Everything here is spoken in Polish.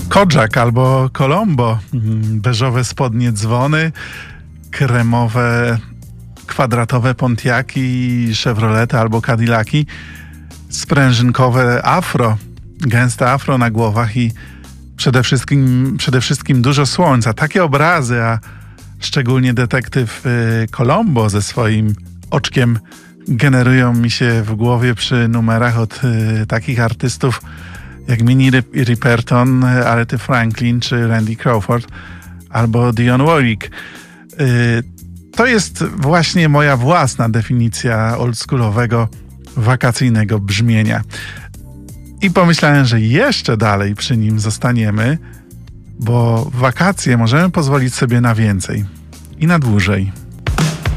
Kojak albo Colombo, beżowe spodnie dzwony, kremowe, kwadratowe Pontiaki, Chevrolety albo Cadillaki, sprężynkowe afro, gęste afro na głowach i przede wszystkim dużo słońca. Takie obrazy, a szczególnie detektyw Colombo ze swoim oczkiem generują mi się w głowie przy numerach od takich artystów jak Minnie Riperton, Aretha Franklin czy Randy Crawford albo Dionne Warwick. To jest właśnie moja własna definicja oldschoolowego, wakacyjnego brzmienia. I pomyślałem, że jeszcze dalej przy nim zostaniemy, bo w wakacje możemy pozwolić sobie na więcej i na dłużej.